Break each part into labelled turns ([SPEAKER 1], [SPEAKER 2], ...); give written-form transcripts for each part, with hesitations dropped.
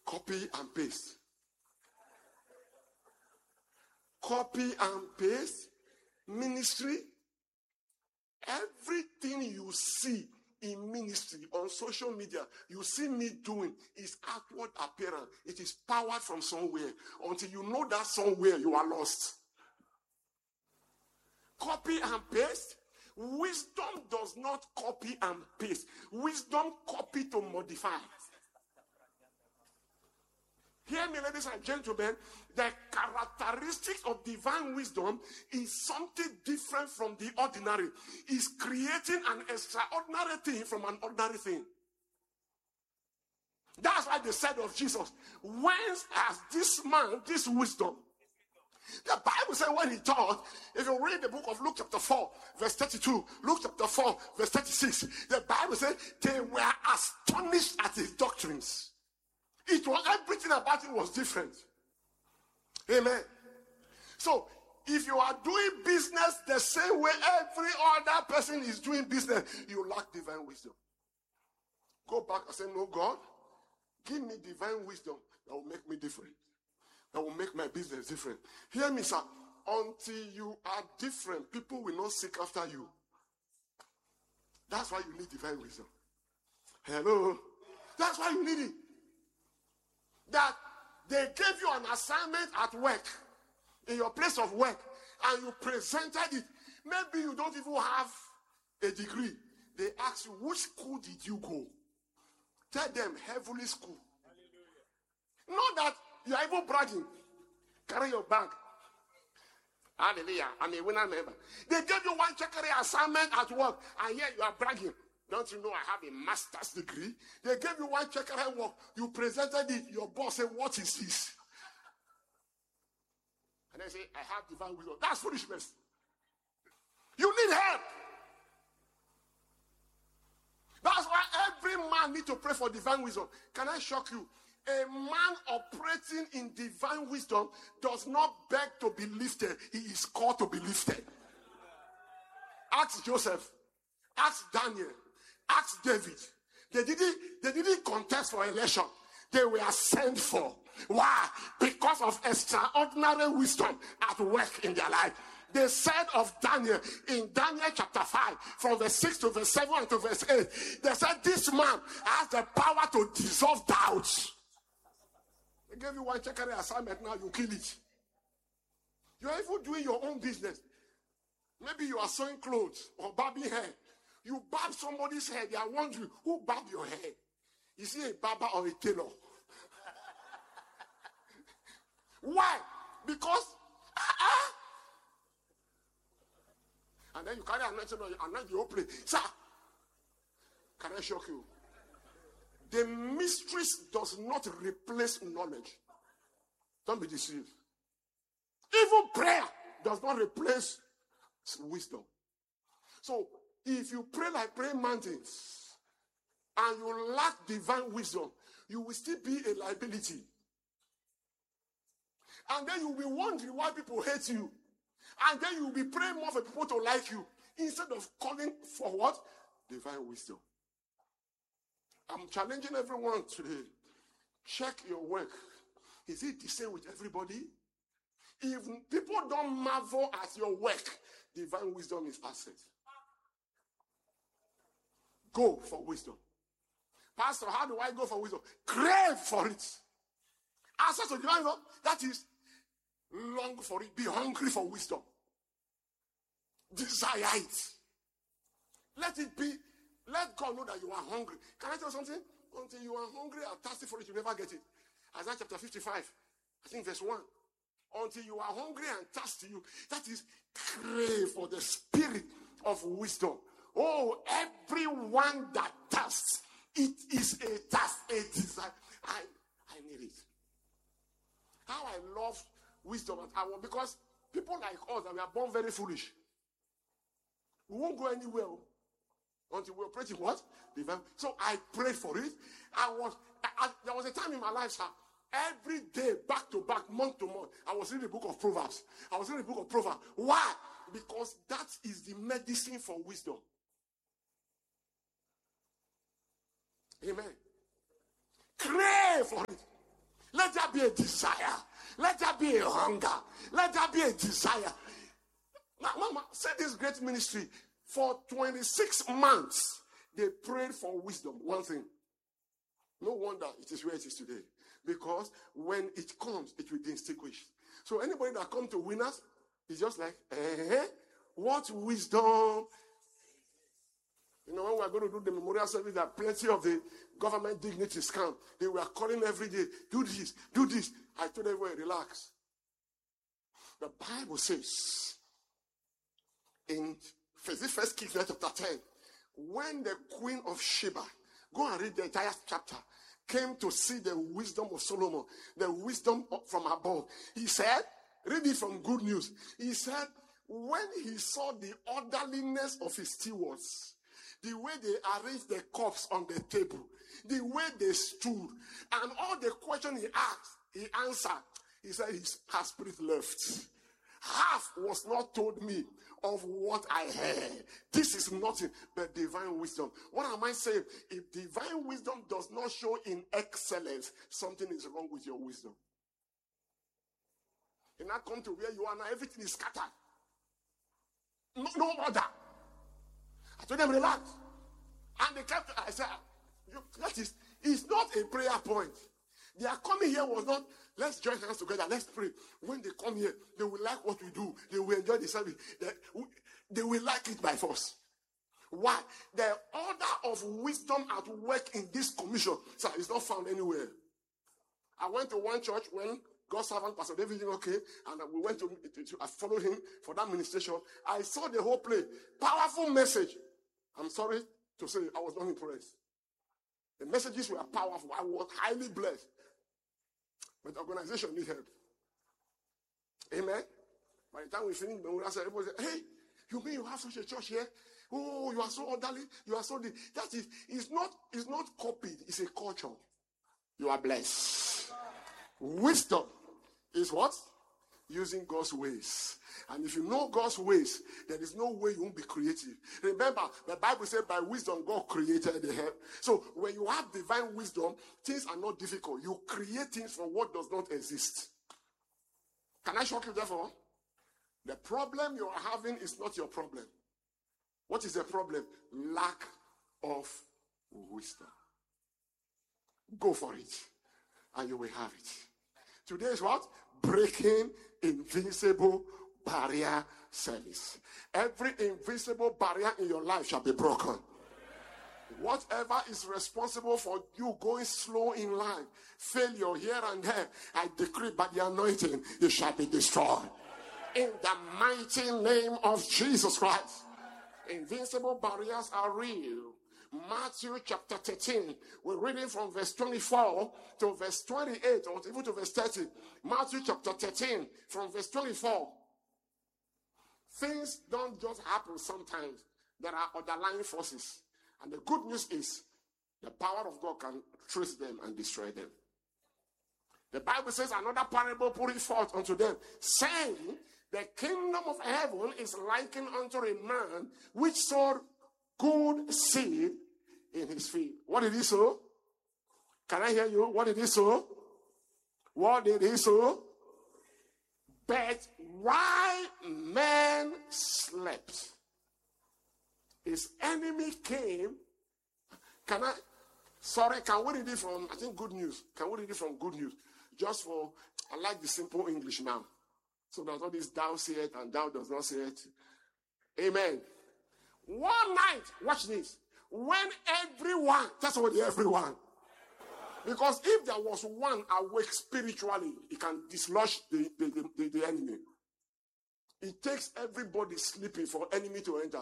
[SPEAKER 1] Copy and paste. Copy and paste. Ministry. Everything you see in ministry, on social media, you see me doing is outward appearance. It is powered from somewhere. Until you know that somewhere, you are lost. Copy and paste. Wisdom does not copy and paste. Wisdom copy to modify. Hear me, ladies and gentlemen. The characteristics of divine wisdom is something different from the ordinary. It's creating an extraordinary thing from an ordinary thing. That's why they said of Jesus, whence has this man this wisdom? The Bible said when he taught, if you read the book of Luke chapter 4, verse 32, Luke chapter 4, verse 36, the Bible said they were astonished at his doctrines. It was, everything about it was different. Amen. So, if you are doing business the same way every other person is doing business, you lack divine wisdom. Go back and say, no, God, give me divine wisdom that will make me different. That will make my business different. Hear me, sir. Until you are different, people will not seek after you. That's why you need divine wisdom. Hello? That's why you need it. That they gave you an assignment at work, in your place of work, and you presented it. Maybe you don't even have a degree. They ask you, which school did you go? Tell them, heavenly school. Hallelujah. Not that you are even bragging. Carry your bag. Hallelujah. I'm a winner member. They gave you one checkery assignment at work, and yet you are bragging. Don't you know I have a master's degree? They gave you one checkery work. You presented it. Your boss said, what is this? And they say, I have divine wisdom. That's foolishness. You need help. That's why every man needs to pray for divine wisdom. Can I shock you? A man operating in divine wisdom does not beg to be lifted. He is called to be lifted. Ask Joseph. Ask Daniel. Ask David. They didn't contest for election. They were sent for. Why? Because of extraordinary wisdom at work in their life. They said of Daniel in Daniel chapter 5, from verse 6 to verse 7 and to verse 8, they said this man has the power to dissolve doubts. They gave you one checkery assignment, now you kill it. You are even doing your own business. Maybe you are sewing clothes or barbing hair. You barb somebody's hair, they are wondering, who barbed your hair? Is he a barber or a tailor? Why? Because and then you carry anointing on you, anoint the whole place. Sir, can I shock you? The mysteries does not replace knowledge. Don't be deceived. Even prayer does not replace wisdom. So, if you pray like praying mountains and you lack divine wisdom, you will still be a liability. And then you'll be wondering why people hate you. And then you'll be praying more for people to like you instead of calling for what? Divine wisdom. I'm challenging everyone today. Check your work. Is it the same with everybody? If people don't marvel at your work, divine wisdom is asset. Go for wisdom. Pastor, how do I go for wisdom? Crave for it. Access to divine wisdom, that is, long for it. Be hungry for wisdom. Desire it. Let it be. Let God know that you are hungry. Can I tell you something? Until you are hungry and thirsty for it, you never get it. Isaiah chapter 55, I think verse 1. Until you are hungry and thirsty, that is, crave for the spirit of wisdom. Oh, everyone that thirsts, it is a thirst, a desire. I need it. How I love wisdom and power, because people like us, we are born very foolish. We won't go anywhere until we operate in what? Divine. So I prayed for it. There was a time in my life, sir, every day, back to back, month to month, I was reading the book of Proverbs. Why? Because that is the medicine for wisdom. Amen. Crave for it. Let there be a desire. Let there be a hunger. Let there be a desire. Now, Mama, say this great ministry. For 26 months, they prayed for wisdom. One thing. No wonder it is where it is today. Because when it comes, it will distinguish. So anybody that comes to winners is just like, what wisdom? You know, when we are going to do the memorial service, there are plenty of the government dignitaries come. They were calling every day, do this, do this. I told everyone, relax. The Bible says in First Kings chapter 10, when the queen of Sheba, go and read the entire chapter, came to see the wisdom of Solomon, the wisdom from above. He said, read it from Good News. He said, when he saw the orderliness of his stewards, the way they arranged the cups on the table, the way they stood, and all the questions he asked, he answered. He said, her spirit left. Half was not told me of what I heard. This is nothing but divine wisdom. What am I saying? If divine wisdom does not show in excellence, something is wrong with your wisdom. You now come to where you are now, everything is scattered. No order. I told them, relax. And they kept, I said, that is, it's not a prayer point. Their coming here was not, let's join hands together, let's pray. When they come here, they will like what we do. They will enjoy the service. They will like it by force. Why? The order of wisdom at work in this commission, sir, is not found anywhere. I went to one church when God's servant, Pastor David, okay, and we went to I followed him for that ministration. I saw the whole play. Powerful message. I'm sorry to say I was not impressed. The messages were powerful. I was highly blessed. But the organization needs help. Amen. By the time we finished, everybody said, hey, you mean you have such a church here? Oh, you are so orderly. You are so... That is, it's not copied. It's a culture. You are blessed. Wisdom is what? Using God's ways. And if you know God's ways, there is no way you won't be creative. Remember, the Bible said by wisdom God created the heaven. So when you have divine wisdom, things are not difficult. You create things from what does not exist. Can I shock you therefore? The problem you are having is not your problem. What is the problem? Lack of wisdom. Go for it, and you will have it. Today is what? Breaking invisible barrier service. Every invisible barrier in your life shall be broken. Whatever is responsible for you going slow in life, failure here and there, I decree by the anointing, it shall be destroyed. In the mighty name of Jesus Christ. Invincible barriers are real. Matthew chapter 13. We're reading from verse 24 to verse 28 or even to verse 30. Matthew chapter 13 from verse 24. Things don't just happen sometimes. There are underlying forces. And the good news is the power of God can trace them and destroy them. The Bible says another parable put it forth unto them, saying, the kingdom of heaven is likened unto a man which sowed good seed in his field. What did he sow? Can I hear you? What did he sow? What did he sow? But while man slept, his enemy came. Can we read it from, I think, Good News? Can we read it from Good News? Just for, I like the simple English now. So there's all this thou say it and thou does not say it. Amen. One night, watch this. When everyone, that's what everyone. Because if there was one awake spiritually, it can dislodge the enemy. It takes everybody sleeping for enemy to enter.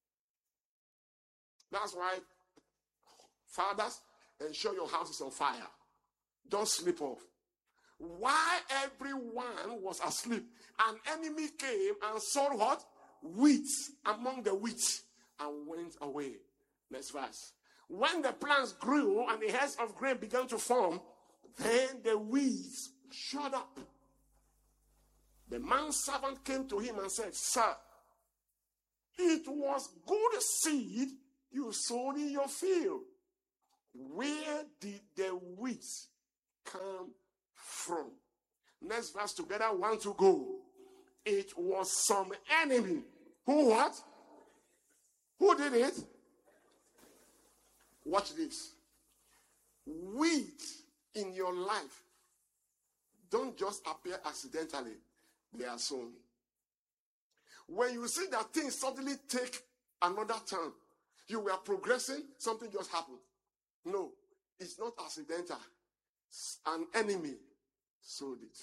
[SPEAKER 1] That's why, fathers, ensure your house is on fire. Don't sleep off. While everyone was asleep, an enemy came and sowed what? Wheat among the wheat and went away. Next verse. When the plants grew and the heads of grain began to form, then the weeds shot up. The man's servant came to him and said, Sir, it was good seed you sowed in your field. Where did the weeds come from. Next verse together, 1 to go. It was some enemy. Who what? Who did it? Watch this. Weed in your life don't just appear accidentally. They are sown. When you see that things suddenly take another turn, you were progressing, something just happened. No, it's not accidental. An enemy sowed it.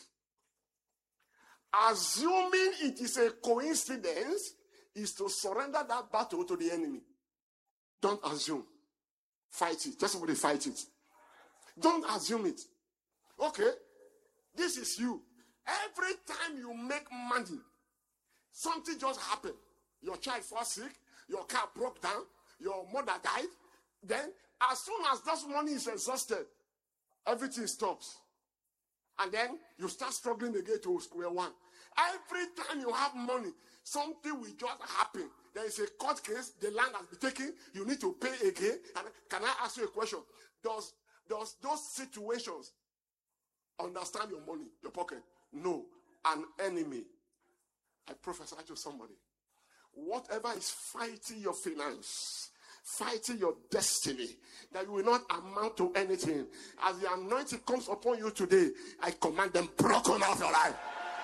[SPEAKER 1] Assuming it is a coincidence is to surrender that battle to the enemy. Don't assume. Fight it. Just somebody fight it. Don't assume it. Okay, this is you. Every time you make money, something just happened. Your child fell sick, your car broke down, your mother died. Then, as soon as that money is exhausted, everything stops. And then you start struggling again to square one. Every time you have money, something will just happen. There is a court case, the land has been taken, you need to pay again. And can I ask you a question? Does those situations understand your money, your pocket? No. An enemy. I prophesy to somebody. Whatever is fighting your finance, fighting your destiny, that you will not amount to anything, as the anointing comes upon you today, I command them broken off your life.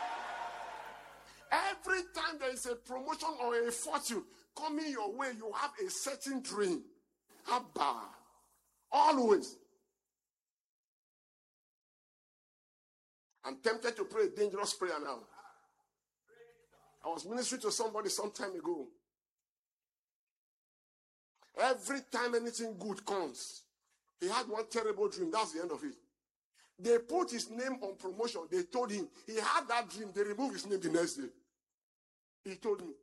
[SPEAKER 1] Every time there is a promotion or a fortune coming your way, you have a certain dream. Abba. Always. I'm tempted to pray a dangerous prayer now. I was ministering to somebody some time ago. Every time anything good comes, he had one terrible dream. That's the end of it. They put his name on promotion. They told him he had that dream. They removed his name the next day. He told me.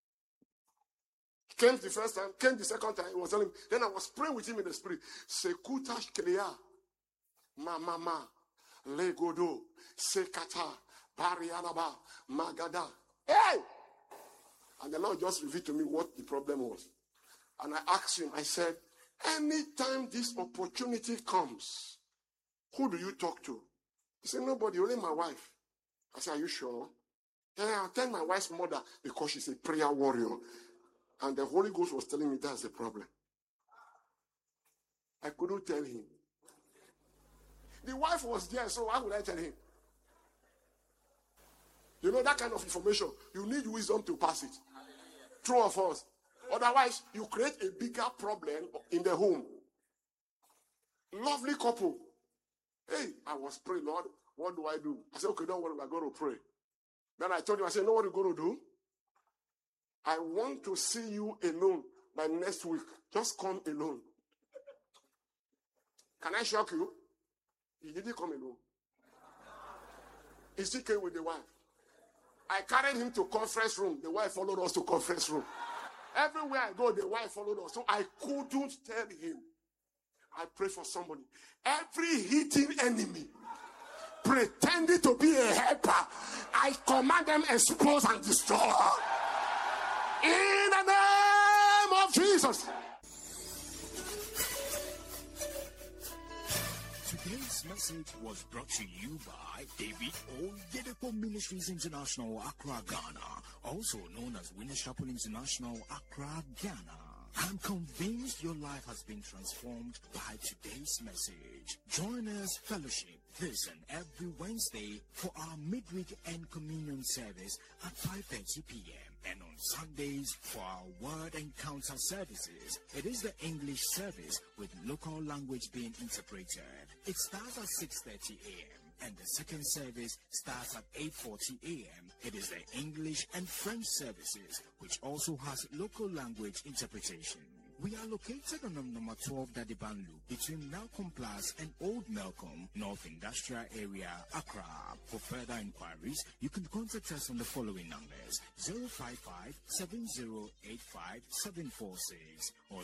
[SPEAKER 1] Came the first time, came the second time. He was telling me. Then I was praying with him in the spirit. Sekutash Krea, Mama, Legodo, Sekata, Parianaba, Magada. Hey! And the Lord just revealed to me what the problem was. And I asked him, I said, anytime this opportunity comes, who do you talk to? He said, nobody, only my wife. I said, are you sure? Then I'll tell my wife's mother because she's a prayer warrior. And the Holy Ghost was telling me that's the problem. I couldn't tell him. The wife was there, so why would I tell him? You know that kind of information. You need wisdom to pass it. True or false? Otherwise, you create a bigger problem in the home. Lovely couple. Hey, I was praying, Lord, what do I do? I said, okay, don't worry, we're going to pray. Then I told him, I said, you know what you're going to do? I want to see you alone by next week. Just come alone. Can I shock you? He didn't come alone. He still came with the wife. I carried him to conference room. The wife followed us to conference room. Everywhere I go, the wife followed us. So I couldn't tell him. I pray for somebody. Every hidden enemy pretending to be a helper, I command them expose and destroy. In the name of Jesus.
[SPEAKER 2] Today's message was brought to you by David Oyedepo Ministries International, Accra, Ghana, also known as Winners Chapel International, Accra, Ghana. I'm convinced your life has been transformed by today's message. Join us fellowship this and every Wednesday for our midweek and communion service at 5:30 p.m. and on Sundays for our word encounter services. It is the English service with local language being interpreted. It starts at 6:30 a.m. and the second service starts at 8:40 a.m. It is the English and French services, which also has local language interpretation. We are located on number 12 Dadiban Loop between Malcolm Plus and Old Malcolm, North Industrial Area, Accra. For further inquiries, you can contact us on the following numbers: 055-7085-746 or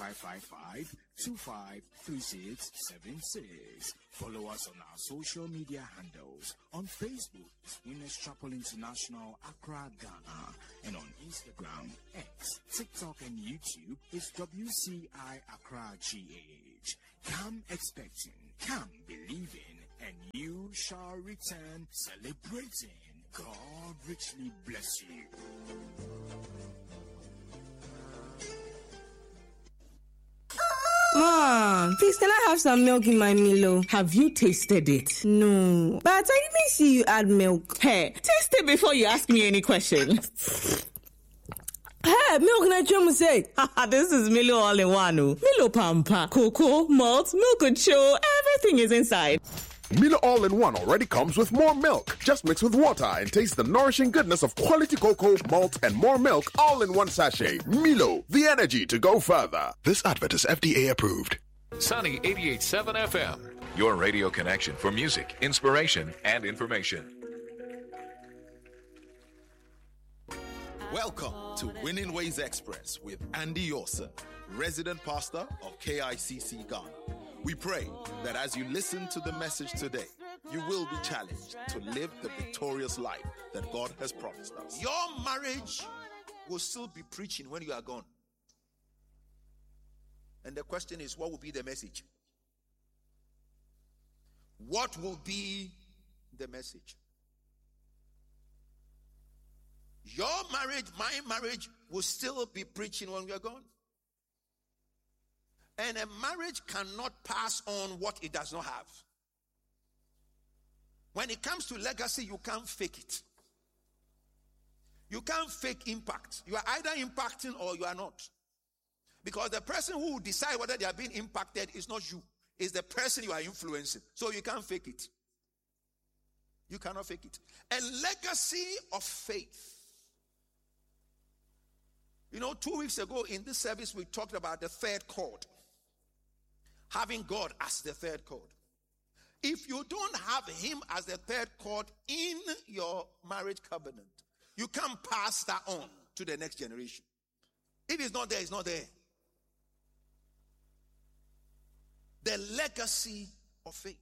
[SPEAKER 2] 0555-253676. Follow us on our social media handles. On Facebook, Winners Chapel International, Accra, Ghana, and on Instagram, X, TikTok, and YouTube is WCI Accra GH. Come expecting, come believing, and you shall return celebrating. God richly bless you.
[SPEAKER 3] Mom, please can I have some milk in my Milo?
[SPEAKER 4] Have you tasted it?
[SPEAKER 3] No, but I didn't see you add milk.
[SPEAKER 4] Hey, taste it before you ask me any question.
[SPEAKER 3] Hey, milk na chum say.
[SPEAKER 4] This is Milo all in one. Milo Pampa, cocoa, malt, milk and show, everything is inside.
[SPEAKER 5] Milo All-in-One already comes with more milk. Just mix with water and taste the nourishing goodness of quality cocoa, malt, and more milk all in one sachet. Milo, the energy to go further.
[SPEAKER 6] This advert is FDA approved.
[SPEAKER 7] Sunny 88.7 FM, your radio connection for music, inspiration, and information.
[SPEAKER 6] Welcome to Winning Ways Express with Andy Yorson, resident pastor of KICC Ghana. We pray that as you listen to the message today, you will be challenged to live the victorious life that God has promised us.
[SPEAKER 8] Your marriage will still be preaching when you are gone. And the question is, what will be the message? What will be the message? Your marriage, my marriage, will still be preaching when we are gone. And a marriage cannot pass on what it does not have. When it comes to legacy, you can't fake it. You can't fake impact. You are either impacting or you are not. Because the person who will decide whether they are being impacted is not you. It's the person you are influencing. So you can't fake it. You cannot fake it. A legacy of faith. You know, 2 weeks ago in this service, we talked about the third chord. Having God as the third chord. If you don't have him as the third chord in your marriage covenant, you can't pass that on to the next generation. If it's not there, it's not there. The legacy of faith.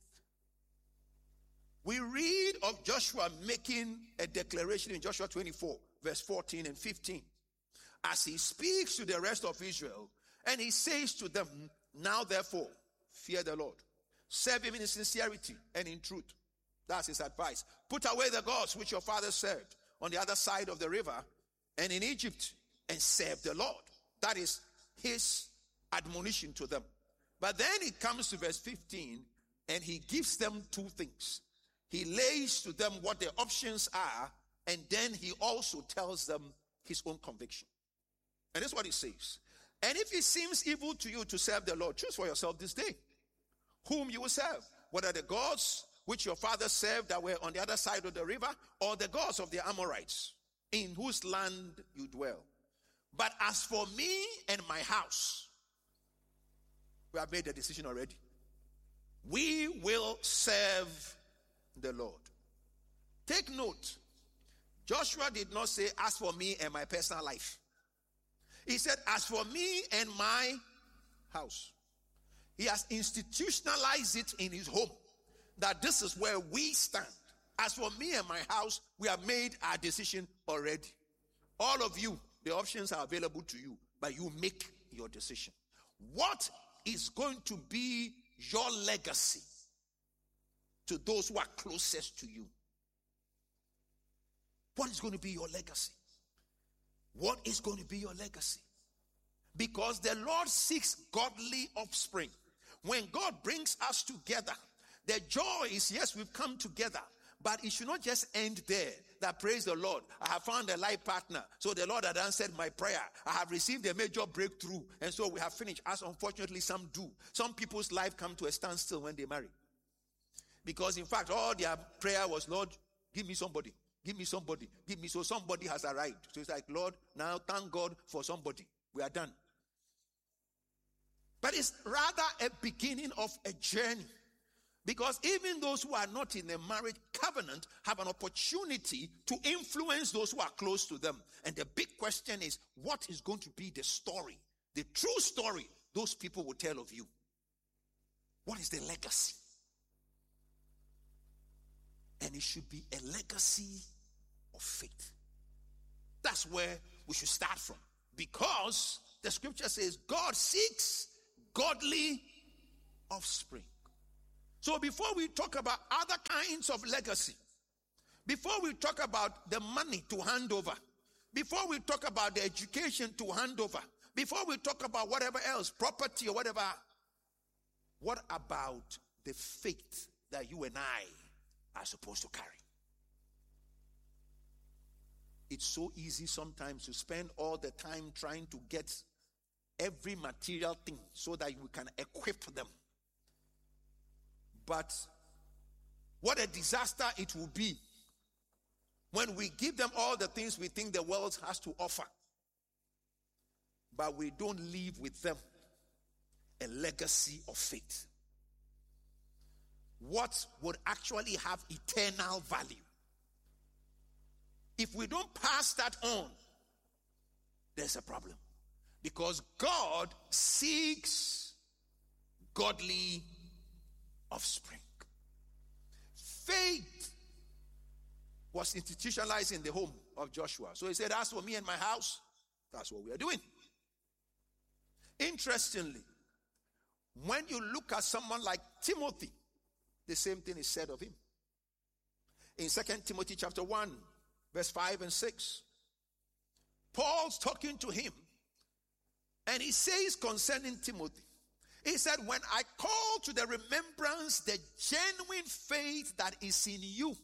[SPEAKER 8] We read of Joshua making a declaration in Joshua 24, verse 14 and 15. As he speaks to the rest of Israel, and he says to them, now therefore, fear the Lord. Serve him in sincerity and in truth. That's his advice. Put away the gods which your fathers served on the other side of the river and in Egypt, and serve the Lord. That is his admonition to them. But then it comes to verse 15, and he gives them two things. He lays to them what their options are, and then he also tells them his own conviction. And this is what he says. And if it seems evil to you to serve the Lord, choose for yourself this day whom you will serve, whether the gods which your fathers served that were on the other side of the river, or the gods of the Amorites, in whose land you dwell. But as for me and my house, we have made the decision already. We will serve the Lord. Take note, Joshua did not say, as for me and my personal life. He said, as for me and my house. He has institutionalized it in his home, that this is where we stand. As for me and my house, we have made our decision already. All of you, the options are available to you, but you make your decision. What is going to be your legacy to those who are closest to you? What is going to be your legacy? What is going to be your legacy? Because the Lord seeks godly offspring. When God brings us together, the joy is, yes, we've come together, but it should not just end there. That praise the Lord, I have found a life partner. So the Lord had answered my prayer. I have received a major breakthrough. And so we have finished, as unfortunately some do. Some people's life come to a standstill when they marry. Because in fact, all their prayer was, Lord, give me somebody. Give me somebody. Give me. So somebody has arrived. So it's like, Lord, now thank God for somebody. We are done. But it's rather a beginning of a journey. Because even those who are not in a marriage covenant have an opportunity to influence those who are close to them. And the big question is, what is going to be the story? The true story those people will tell of you. What is the legacy? And it should be a legacy of faith. That's where we should start from. Because the scripture says God seeks godly offspring. So before we talk about other kinds of legacy, before we talk about the money to hand over, before we talk about the education to hand over, before we talk about whatever else, property or whatever, what about the faith that you and I are supposed to carry? It's so easy sometimes to spend all the time trying to get every material thing so that we can equip them. But what a disaster it will be when we give them all the things we think the world has to offer, but we don't leave with them a legacy of faith. What would actually have eternal value? If we don't pass that on, there's a problem. Because God seeks godly offspring. Faith was institutionalized in the home of Joshua. So he said, as for me and my house, that's what we are doing. Interestingly, when you look at someone like Timothy, the same thing is said of him. In 2 Timothy chapter 1, verse 5 and 6, Paul's talking to him, and he says concerning Timothy, he said, when I call to the remembrance the genuine faith that is in you,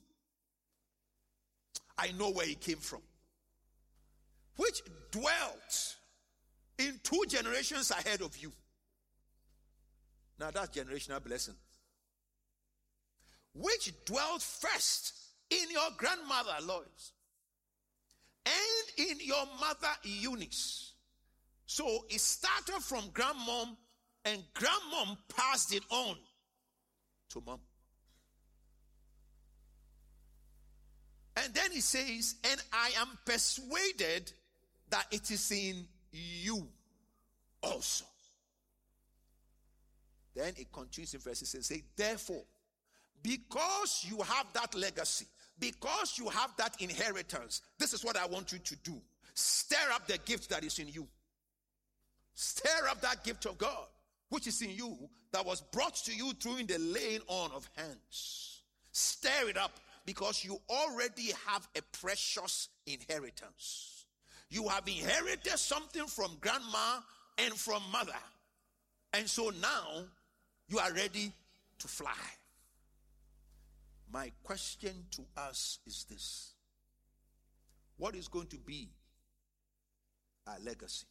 [SPEAKER 8] I know where he came from, which dwelt in 2 generations ahead of you. Now that's generational blessing. Which dwelt first in your grandmother Lois and in your mother Eunice. So it started from grandmom, and grandmom passed it on to mom. And then he says, and I am persuaded that it is in you also. Then it continues in verse 6 and says, therefore, because you have that legacy, because you have that inheritance, this is what I want you to do. Stir up the gift that is in you. Stir up that gift of God, which is in you, that was brought to you through the laying on of hands. Stir it up, because you already have a precious inheritance. You have inherited something from grandma and from mother. And so now you are ready to fly. My question to us is this: what is going to be our legacy?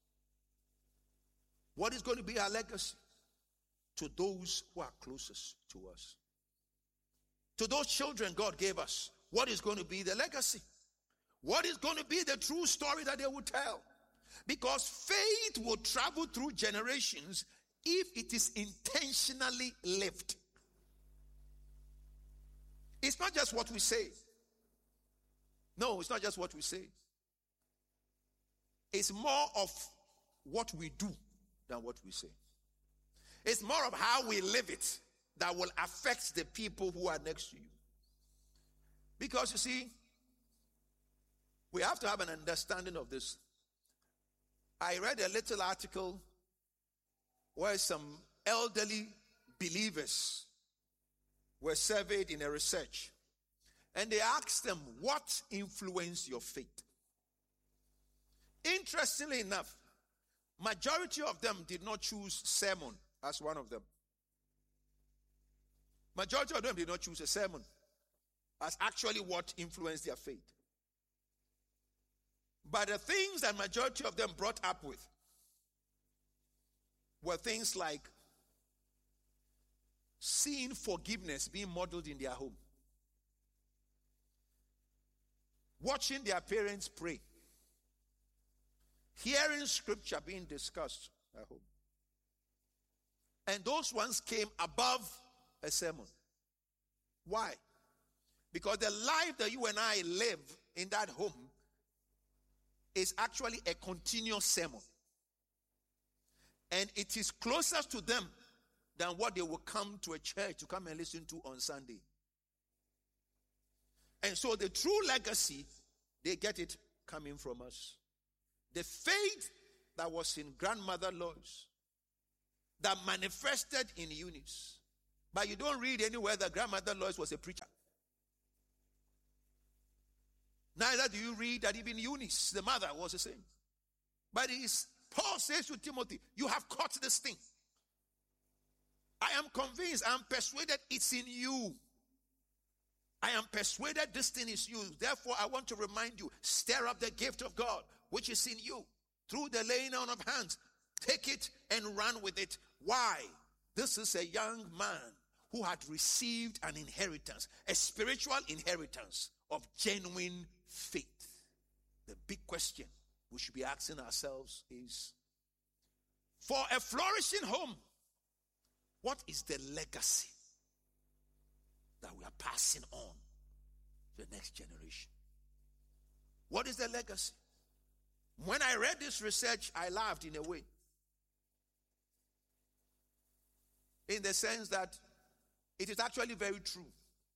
[SPEAKER 8] What is going to be our legacy to those who are closest to us? To those children God gave us, what is going to be the legacy? What is going to be the true story that they will tell? Because faith will travel through generations if it is intentionally lived. It's not just what we say. No, it's not just what we say. It's more of what we do than what we say. It's more of how we live it that will affect the people who are next to you. Because you see, we have to have an understanding of this. I read a little article where some elderly believers were surveyed in a research, and they asked them, what influenced your faith? Interestingly enough, majority of them did not choose sermon as one of them. Majority of them did not choose a sermon as actually what influenced their faith. But the things that majority of them brought up with were things like seeing forgiveness being modeled in their home, watching their parents pray, hearing scripture being discussed at home. And those ones came above a sermon. Why? Because the life that you and I live in that home is actually a continuous sermon. And it is closer to them than what they will come to a church to come and listen to on Sunday. And so the true legacy, they get it coming from us. The faith that was in grandmother Lois, that manifested in Eunice, But you don't read anywhere that Grandmother Lois was a preacher. Neither do you read that even Eunice, the mother, was the same. But Paul says to Timothy, you have caught this thing. I am convinced, I am persuaded it's in you. I am persuaded this thing is you. Therefore, I want to remind you, stir up the gift of God, which is in you, through the laying on of hands. Take it and run with it. Why? This is a young man who had received an inheritance, a spiritual inheritance of genuine faith. The big question we should be asking ourselves is, for a flourishing home, what is the legacy that we are passing on to the next generation? What is the legacy? When I read this research, I laughed in a way. In the sense that it is actually very true.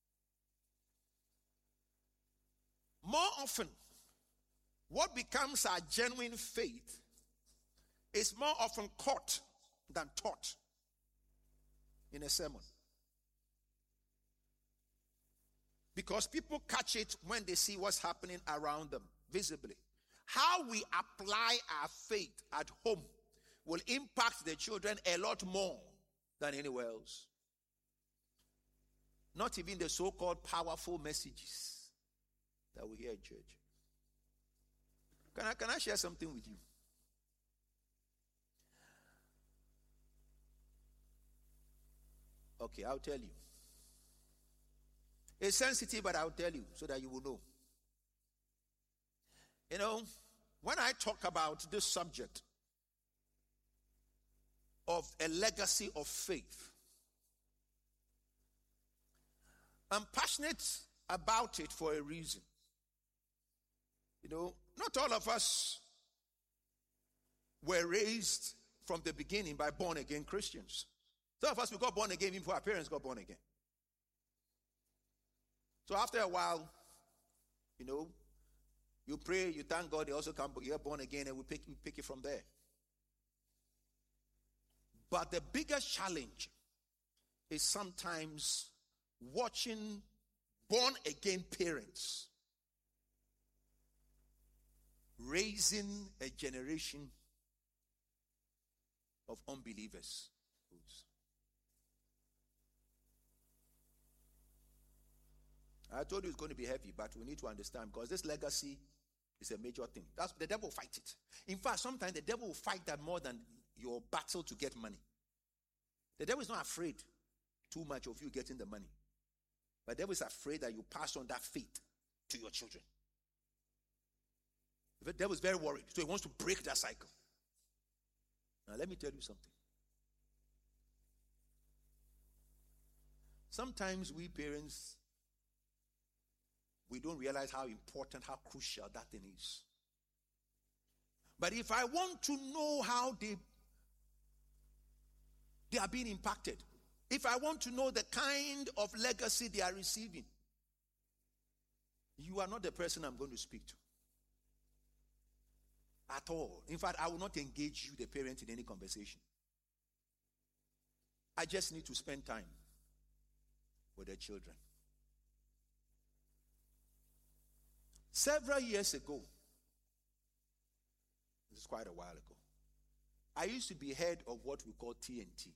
[SPEAKER 8] More often, what becomes our genuine faith is more often caught than taught in a sermon. Because people catch it when they see what's happening around them visibly. How we apply our faith at home will impact the children a lot more than anywhere else. Not even the so-called powerful messages that we hear in church. Can I share something with you? Okay, I'll tell you. It's sensitive, but I'll tell you so that you will know. You know, when I talk about this subject of a legacy of faith, I'm passionate about it for a reason. You know, not all of us were raised from the beginning by born-again Christians. Some of us, we got born again even before our parents got born again. So after a while, you know, you pray, you thank God, they also come, you're born again, and we pick it from there. But the biggest challenge is sometimes watching born-again parents raising a generation of unbelievers. I told you it's going to be heavy, but we need to understand, because this legacy is a major thing. That's the devil will fight it. In fact, sometimes the devil will fight that more than your battle to get money. The devil is not afraid too much of you getting the money. But the devil is afraid that you pass on that faith to your children. The devil is very worried, so he wants to break that cycle. Now let me tell you something. Sometimes we parents, we don't realize how important, how crucial that thing is. But if I want to know how they are being impacted, if I want to know the kind of legacy they are receiving, you are not the person I'm going to speak to. At all. In fact, I will not engage you, the parent, in any conversation. I just need to spend time with the children. Several years ago, this is quite a while ago, I used to be head of what we call TNT.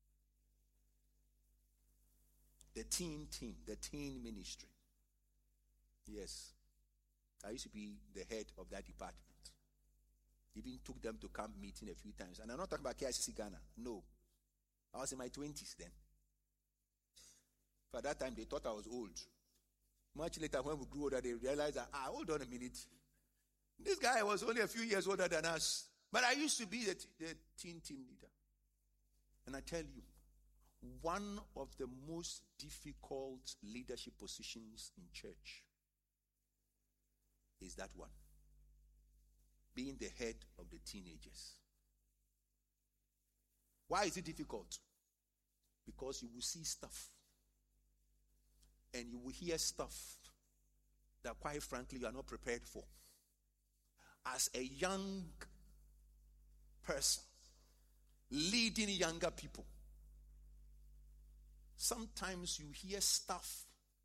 [SPEAKER 8] The teen team, the teen ministry. Yes. I used to be the head of that department. Even took them to camp meeting a few times. And I'm not talking about KICC Ghana. No. I was in my 20s then. For that time, they thought I was old. Much later, when we grew older, they realized that, hold on a minute. This guy was only a few years older than us. But I used to be the teen team leader. And I tell you, one of the most difficult leadership positions in church is that one. Being the head of the teenagers. Why is it difficult? Because you will see stuff. And you will hear stuff that, quite frankly, you are not prepared for. As a young person, leading younger people, sometimes you hear stuff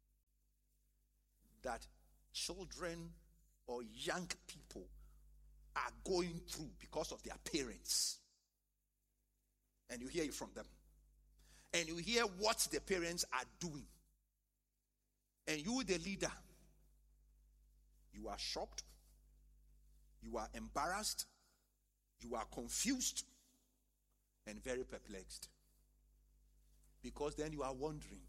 [SPEAKER 8] that children or young people are going through because of their parents. And you hear it from them. And you hear what the parents are doing. And you, the leader, you are shocked, you are embarrassed, you are confused, and very perplexed. Because then you are wondering,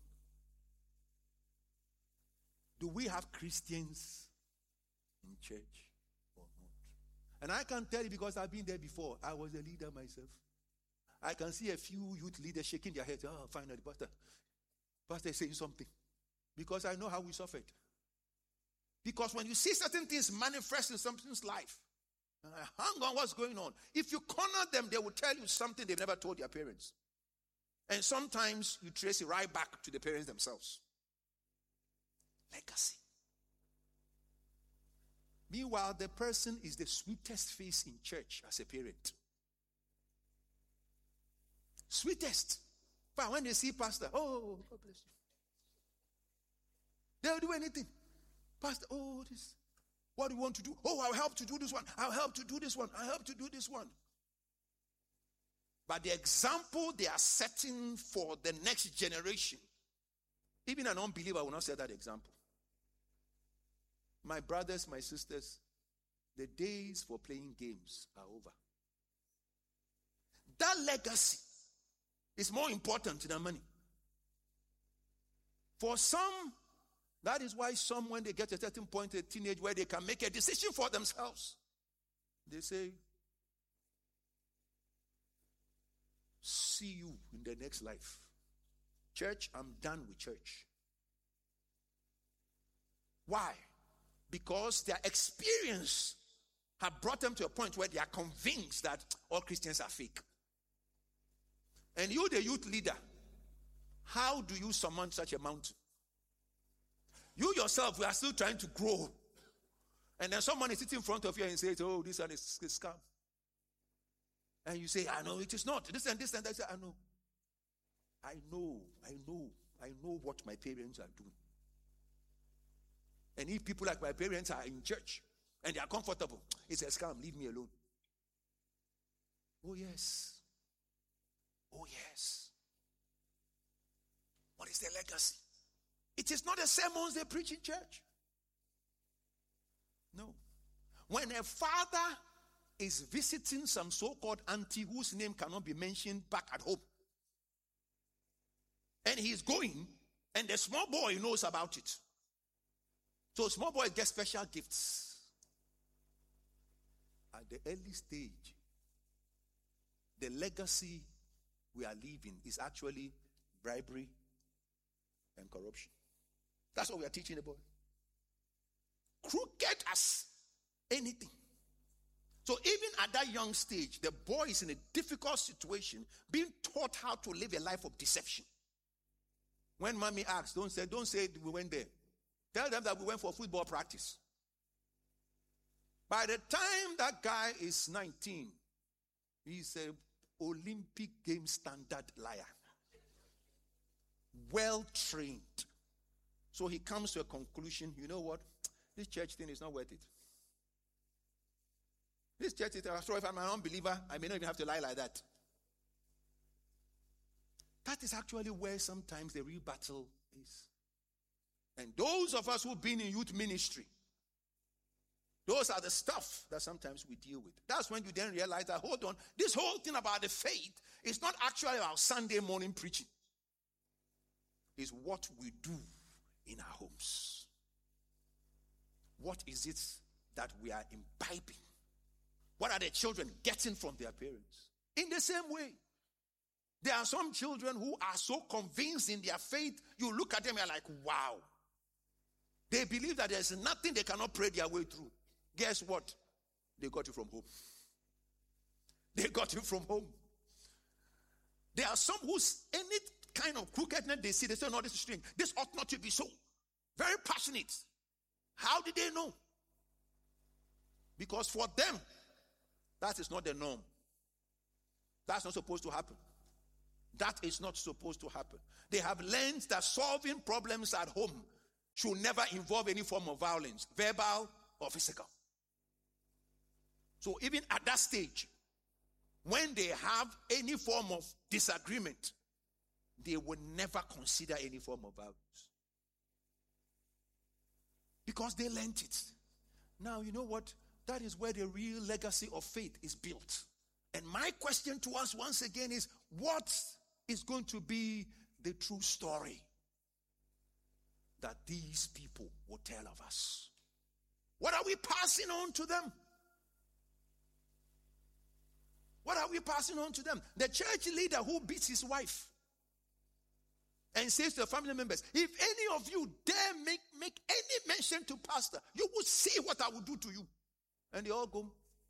[SPEAKER 8] do we have Christians in church or not? And I can tell you because I've been there before. I was a leader myself. I can see a few youth leaders shaking their heads. Oh, finally, Pastor is saying something. Because I know how we suffered. Because when you see certain things manifest in somebody's life, hang on what's going on. If you corner them, they will tell you something they've never told their parents. And sometimes you trace it right back to the parents themselves. Legacy. Meanwhile, the person is the sweetest face in church as a parent. Sweetest. But when they see pastor, oh, God bless you. They'll do anything. Pastor, oh, this. What do you want to do? Oh, I'll help to do this one. I'll help to do this one. I'll help to do this one. But the example they are setting for the next generation, even an unbeliever will not set that example. My brothers, my sisters, the days for playing games are over. That legacy is more important than money. For some, that is why some, when they get to a certain point, a teenage, where they can make a decision for themselves, they say, see you in the next life. Church, I'm done with church. Why? Because their experience have brought them to a point where they are convinced that all Christians are fake. And you, the youth leader, how do you surmount such a mountain? You yourself, we are still trying to grow. And then someone is sitting in front of you and says, oh, this one is a scam. And you say, I know it is not. This and this and that. I know. I know what my parents are doing. And if people like my parents are in church and they are comfortable, it's a scam. Leave me alone. Oh, yes. Oh, yes. What is the legacy? It is not the sermons they preach in church. No. When a father is visiting some so-called auntie whose name cannot be mentioned back at home, and he is going, and the small boy knows about it. So small boys get special gifts. At the early stage, the legacy we are leaving is actually bribery and corruption. That's what we are teaching the boy. Crooked as anything. So even at that young stage, the boy is in a difficult situation, being taught how to live a life of deception. When mommy asks, don't say we went there. Tell them that we went for football practice. By the time that guy is 19, he's an Olympic game standard liar. Well trained. So he comes to a conclusion, you know what? This church thing is not worth it. This church is, I'm sorry if I'm an unbeliever, I may not even have to lie like that. That is actually where sometimes the real battle is. And those of us who've been in youth ministry, those are the stuff that sometimes we deal with. That's when you then realize that, hold on, this whole thing about the faith is not actually about Sunday morning preaching. It's what we do in our homes. What is it that we are imbibing? What are the children getting from their parents? In the same way, there are some children who are so convinced in their faith, you look at them and you're like, wow. They believe that there's nothing they cannot pray their way through. Guess what? They got it from home. They got it from home. There are some who's any kind of crookedness they see, they say, no, this is strange. This ought not to be so. Very passionate. How did they know? Because for them, that is not the norm. That's not supposed to happen. That is not supposed to happen. They have learned that solving problems at home should never involve any form of violence, verbal or physical. So even at that stage, when they have any form of disagreement, they will never consider any form of violence. Because they learned it. Now, you know what? That is where the real legacy of faith is built. And my question to us once again is, what is going to be the true story that these people will tell of us? What are we passing on to them? What are we passing on to them? The church leader who beats his wife and says to the family members, if any of you dare make any mention to pastor, you will see what I will do to you. And they all go,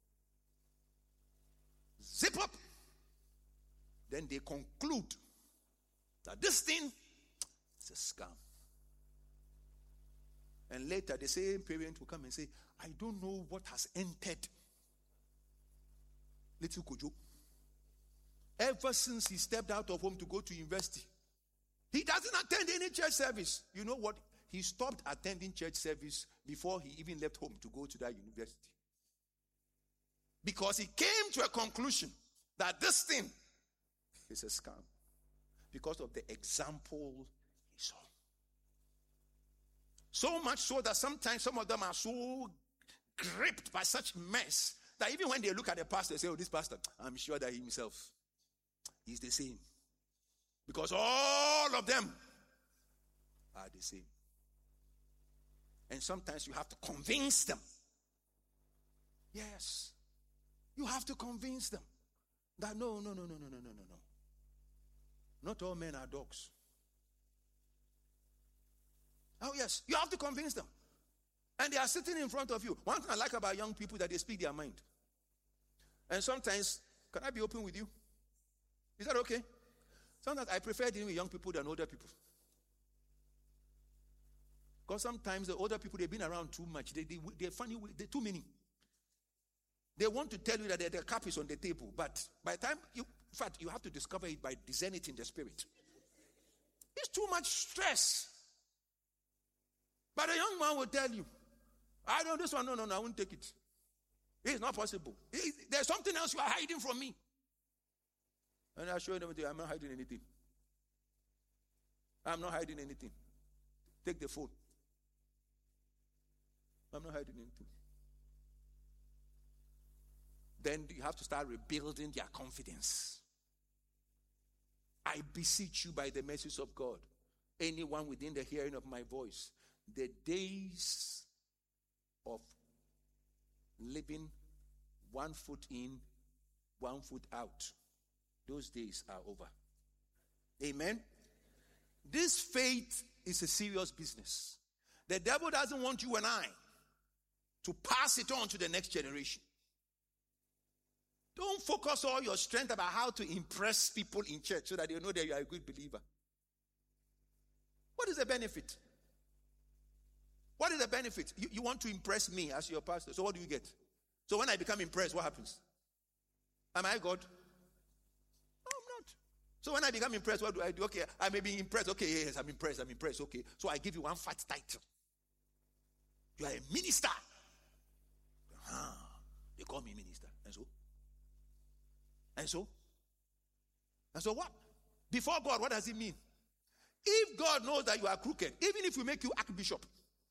[SPEAKER 8] zip up. Then they conclude that this thing is a scam. And later the same parent will come and say, I don't know what has entered little Kojo. Ever since he stepped out of home to go to university, he doesn't attend any church service. You know what? He stopped attending church service before he even left home to go to that university. Because he came to a conclusion that this thing is a scam. Because of the example he saw. So much so that sometimes some of them are so gripped by such mess that even when they look at the pastor, they say, oh, this pastor, I'm sure that himself is the same. Because all of them are the same. And sometimes you have to convince them. Yes. You have to convince them that no. Not all men are dogs. Oh yes, you have to convince them. And they are sitting in front of you. One thing I like about young people that they speak their mind. And sometimes, can I be open with you? Is that okay? Sometimes I prefer dealing with young people than older people. Because sometimes the older people, they've been around too much. They're funny, they're too many. They want to tell you that the cup is on the table. But by the time, in fact, you have to discover it by discerning it in the spirit. It's too much stress. But a young man will tell you, I know this one, no, I won't take it. It's not possible. There's something else you are hiding from me. And I show them, I'm not hiding anything. I'm not hiding anything. Take the phone. I'm not hiding anything. Then you have to start rebuilding their confidence. I beseech you by the mercies of God, anyone within the hearing of my voice, the days of living 1 foot in, 1 foot out, those days are over. Amen? This faith is a serious business. The devil doesn't want you and I to pass it on to the next generation. Don't focus all your strength about how to impress people in church so that they know that you are a good believer. What is the benefit? What is the benefit? You want to impress me as your pastor. So what do you get? So when I become impressed, what happens? Am I God? No, I'm not. So when I become impressed, what do I do? Okay, I may be impressed. Okay, yes, I'm impressed. Okay, so I give you one fat title. You are a minister. They call me minister. And so what? Before God, what does it mean? If God knows that you are crooked, even if we make you archbishop,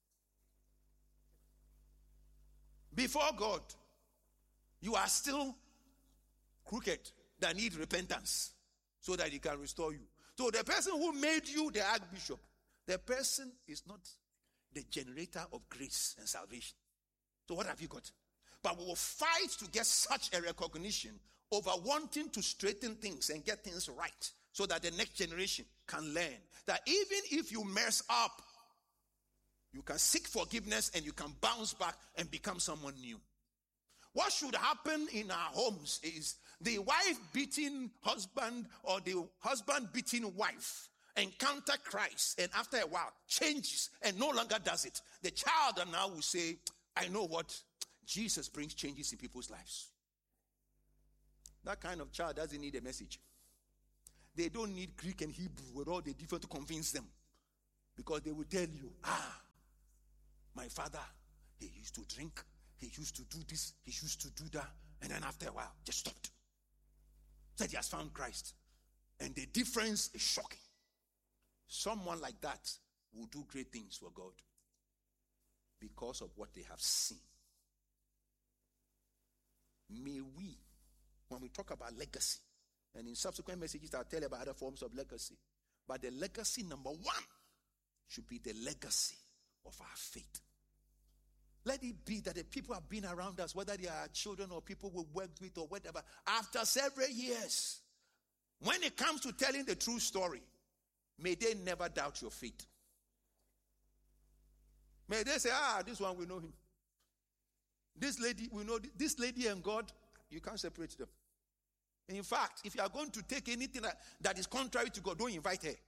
[SPEAKER 8] before God, you are still crooked that need repentance so that he can restore you. So the person who made you the archbishop, the person is not the generator of grace and salvation. So what have you got? But we will fight to get such a recognition over wanting to straighten things and get things right so that the next generation can learn that even if you mess up, you can seek forgiveness and you can bounce back and become someone new. What should happen in our homes is the wife beating husband or the husband beating wife encounter Christ and after a while changes and no longer does it. The child now will say, I know what Jesus brings changes in people's lives. That kind of child doesn't need a message. They don't need Greek and Hebrew with all the different to convince them. Because they will tell you, my father, he used to drink, he used to do this, he used to do that, and then after a while, just stopped. Said he has found Christ. And the difference is shocking. Someone like that will do great things for God because of what they have seen. May we, when we talk about legacy, and in subsequent messages I'll tell you about other forms of legacy, but the legacy number one should be the legacy of our faith. Let it be that the people have been around us, whether they are children or people we worked with or whatever, after several years, when it comes to telling the true story, may they never doubt your faith. May they say, this one, we know him. This lady, we know this lady and God, you can't separate them. In fact, if you are going to take anything that is contrary to God, don't invite her.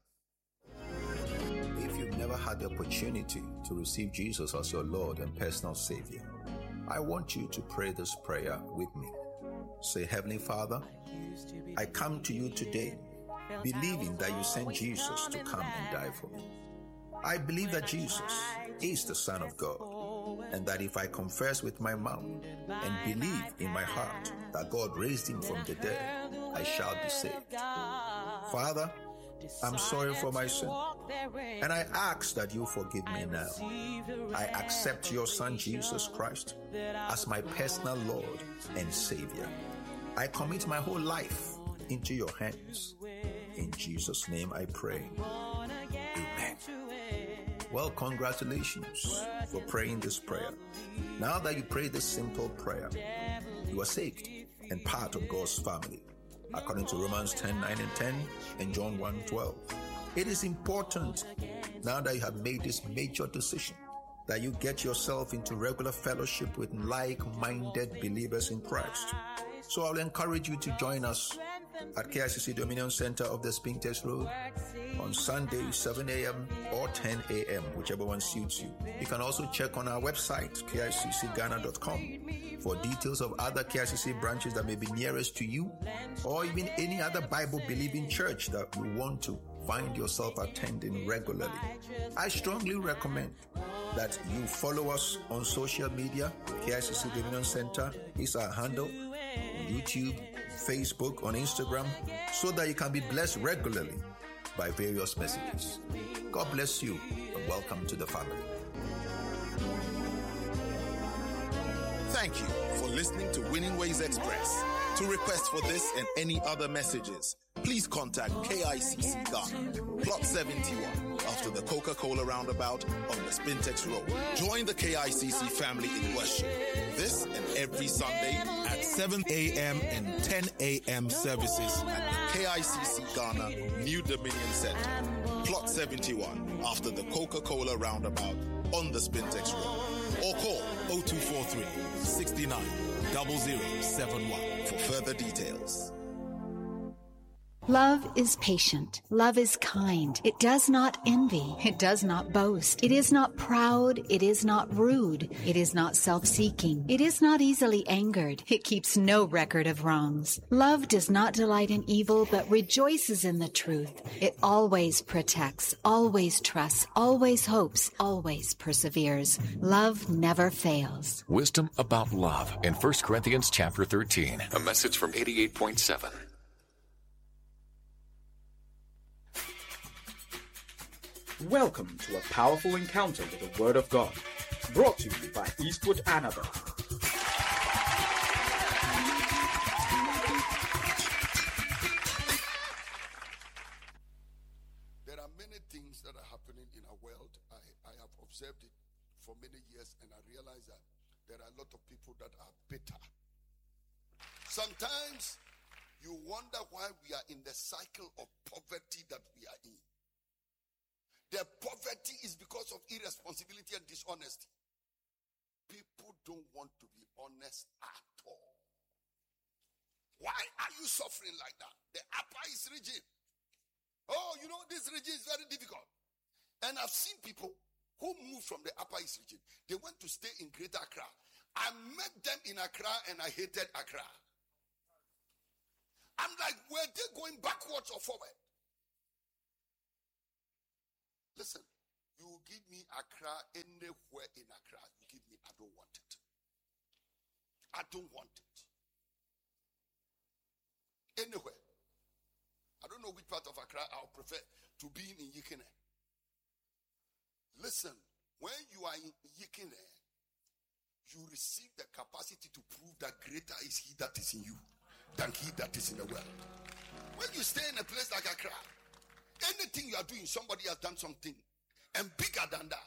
[SPEAKER 9] If you've never had the opportunity to receive Jesus as your Lord and personal Savior, I want you to pray this prayer with me. Say, Heavenly Father, I come to you today believing that you sent Jesus to come and die for me. I believe that Jesus is the Son of God, and that if I confess with my mouth and believe in my heart that God raised him from the dead, I shall be saved. Father, I'm sorry for my sin, and I ask that you forgive me now. I accept your Son, Jesus Christ, as my personal Lord and Savior. I commit my whole life into your hands. In Jesus' name I pray. Amen. Well, congratulations for praying this prayer. Now that you pray this simple prayer, you are saved and part of God's family, according to Romans 10:9-10 and John 1:12. It is important, now that you have made this major decision, that you get yourself into regular fellowship with like-minded believers in Christ. So I'll encourage you to join us at KICC Dominion Center of the Spintex Road on Sunday, 7 a.m. or 10 a.m., whichever one suits you. You can also check on our website, kiccghana.com, for details of other KICC branches that may be nearest to you, or even any other Bible-believing church that you want to find yourself attending regularly. I strongly recommend that you follow us on social media. KICC Dominion Center is our handle on YouTube, Facebook, on Instagram, so that you can be blessed regularly by various messages. God bless you and welcome to the family.
[SPEAKER 6] Thank you for listening to Winning Ways Express. To request for this and any other messages, please contact KICC Ghana, Plot 71, after the Coca-Cola roundabout on the Spintex Road. Join the KICC family in worship. This and every Sunday at 7 a.m. and 10 a.m. services at the KICC Ghana New Dominion Center, Plot 71, after the Coca-Cola roundabout on the Spintex Road. Or call 0243 69 0071 for further details.
[SPEAKER 10] Love is patient. Love is kind. It does not envy. It does not boast. It is not proud. It is not rude. It is not self-seeking. It is not easily angered. It keeps no record of wrongs. Love does not delight in evil, but rejoices in the truth. It always protects, always trusts, always hopes, always perseveres. Love never fails.
[SPEAKER 7] Wisdom about love in 1 Corinthians chapter 13. A message from 88.7.
[SPEAKER 11] Welcome to a powerful encounter with the Word of God, brought to you by Eastwood Annabelle.
[SPEAKER 1] There are many things that are happening in our world. I have observed it for many years, and I realize that there are a lot of people that are bitter. Sometimes you wonder why we are in the cycle of poverty that we are in. The poverty is because of irresponsibility and dishonesty. People don't want to be honest at all. Why are you suffering like that? The Upper East region. Oh, you know, this region is very difficult. And I've seen people who moved from the Upper East region. They went to stay in Greater Accra. I met them in Accra and I hated Accra. I'm like, were they going backwards or forward? Listen, you give me Accra anywhere in Accra, you give me, I don't want it. I don't want it. Anywhere. I don't know which part of Accra I'll prefer to be in Yikine. Listen, when you are in Yikine, you receive the capacity to prove that greater is he that is in you than he that is in the world. When you stay in a place like Accra, anything you are doing, somebody has done something and bigger than that.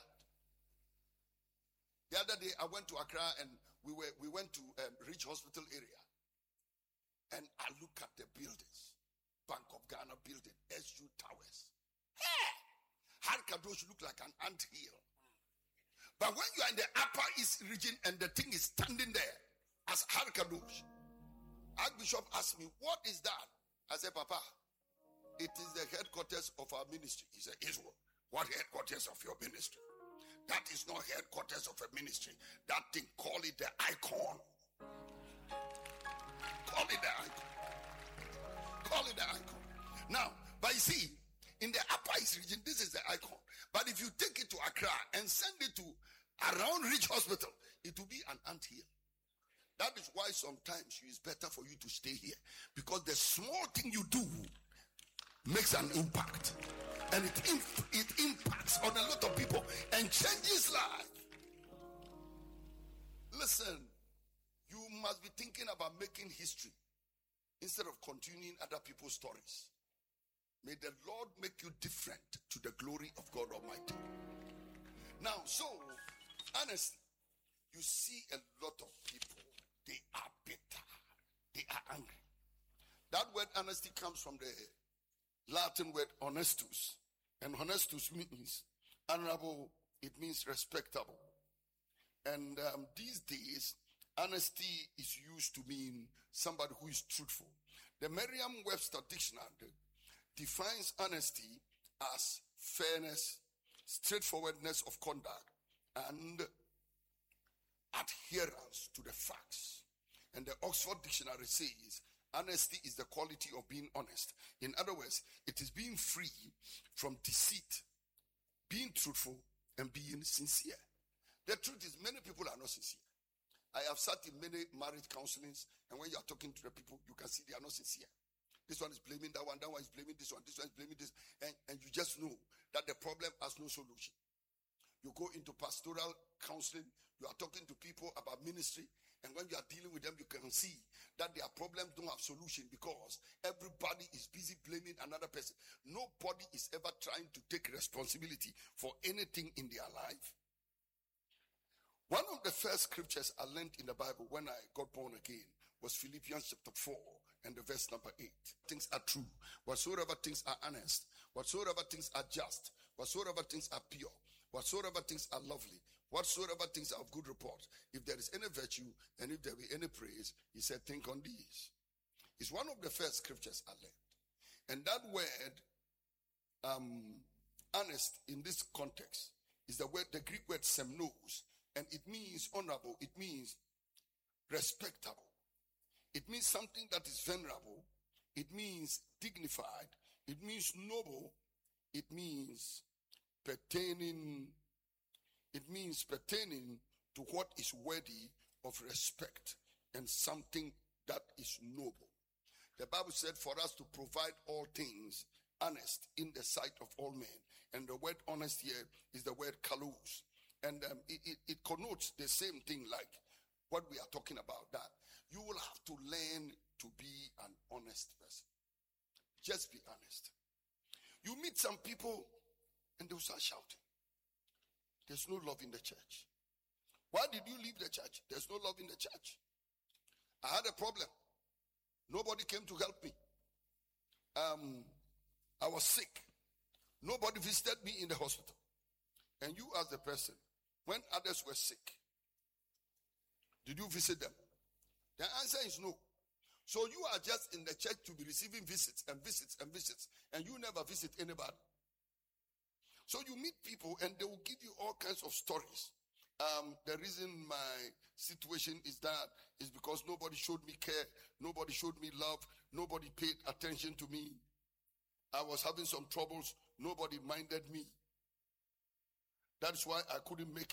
[SPEAKER 1] The other day, I went to Accra and we went to Rich Hospital area, and I look at the buildings. Bank of Ghana building, SU Towers. Hey! Harkadosh look like an anthill. But when you are in the upper east region and the thing is standing there as Harkadosh, Archbishop asked me, what is that? I said, Papa, it is the headquarters of our ministry. He said, Israel, what headquarters of your ministry? That is not headquarters of a ministry. That thing, call it the icon. Call it the icon. Call it the icon. Now, but you see, in the upper east region, this is the icon. But if you take it to Accra and send it to around Rich Hospital, it will be an anthill. That is why sometimes it is better for you to stay here. Because the small thing you do makes an impact. And it impacts on a lot of people and changes life. Listen, you must be thinking about making history instead of continuing other people's stories. May the Lord make you different to the glory of God Almighty. Now, so, honestly, you see a lot of people, they are bitter. They are angry. That word honesty comes from the Latin word honestus. And honestus means honorable, it means respectable. And these days, honesty is used to mean somebody who is truthful. The Merriam-Webster dictionary defines honesty as fairness, straightforwardness of conduct, and adherence to the facts. And the Oxford Dictionary says, honesty is the quality of being honest. In other words, it is being free from deceit, being truthful, and being sincere. The truth is, many people are not sincere. I have sat in many marriage counselings, and when you are talking to the people, you can see they are not sincere. This one is blaming that one is blaming this one is blaming this, and you just know that the problem has no solution. You go into pastoral counseling, you are talking to people about ministry, and when you are dealing with them, you can see that their problems don't have solution because everybody is busy blaming another person. Nobody is ever trying to take responsibility for anything in their life. One of the first scriptures I learned in the Bible when I got born again was Philippians chapter 4 and the verse number 8. Things are true. Whatsoever things are honest. Whatsoever things are just. Whatsoever things are pure. Whatsoever things are lovely. Whatsoever things are of good report. If there is any virtue and if there be any praise, he said, think on these. It's one of the first scriptures I learned. And that word, honest in this context, is the Greek word semnos. And it means honorable. It means respectable. It means something that is venerable. It means dignified. It means noble. It means pertaining. It means pertaining to what is worthy of respect and something that is noble. The Bible said for us to provide all things honest in the sight of all men. And the word honest here is the word kalos. And it connotes the same thing like what we are talking about, that you will have to learn to be an honest person. Just be honest. You meet some people and they'll start shouting. There's no love in the church. Why did you leave the church? There's no love in the church. I had a problem. Nobody came to help me. I was sick. Nobody visited me in the hospital. And you as the person, when others were sick, did you visit them? The answer is no. So you are just in the church to be receiving visits and visits and visits, and you never visit anybody. So you meet people and they will give you all kinds of stories. The reason my situation is that is because nobody showed me care, nobody showed me love, nobody paid attention to me. I was having some troubles, nobody minded me. That's why I couldn't make